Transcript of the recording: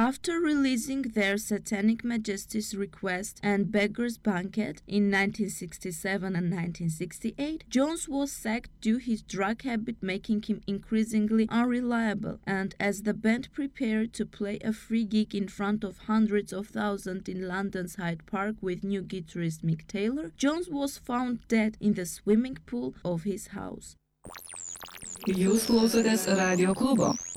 After releasing their Satanic Majesty's Request and Beggar's Banquet in 1967 and 1968, Jones was sacked due to his drug habit making him increasingly unreliable, and as the band prepared to play a free gig in front of hundreds of thousands in London's Hyde Park with new guitarist Mick Taylor, Jones was found dead in the swimming pool of his house. Jūs klausotės Radio klubo.